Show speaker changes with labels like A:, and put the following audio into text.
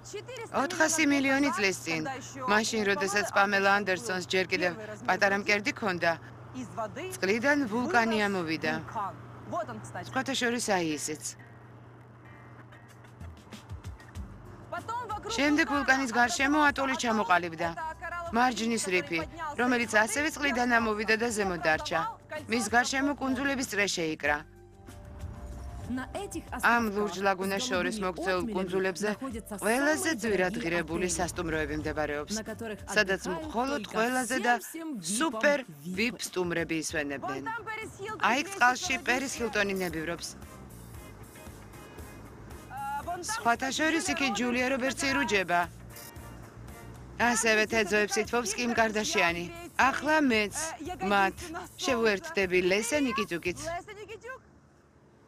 A: 400 მილიონი წლის წინ, მაშინ, როდესაც პამელა ანდერსონს ჯერ კიდევ პატარა მკერდი ჰქონდა, წყლიდან ვულკანი ამოვიდა. სხვათა შორის აი ისიც. შემდეგ ვულკანის გარშემო ატოლი ჩამოყალიბდა. მარჯნის რიფი, რომელიც ასევე წყლიდან ამოვიდა და ზემოთ დარჩა. მის გარშემო კუნძულების წრე შეიკრა. ამ ლურჯ ლაგუნას შორის მოქცეულ კუნძულებზე ყველაზე ძვირადღირებული სასტუმროები მდებარეობს, სადაც მხოლოდ ყველაზე და სუპერ ვიპ სტუმრები ისვენებენ. აიქ წყალში პერის ჰილტონი ნებივრობს. სხვათა შორის იქ ჯულია რობერტსი რუჯება. ასევე თეძოებს ითვობს კიმ კარდაშიანი. ახლა მეც მათ შევუერთდები ლესე ნიკიტუკით.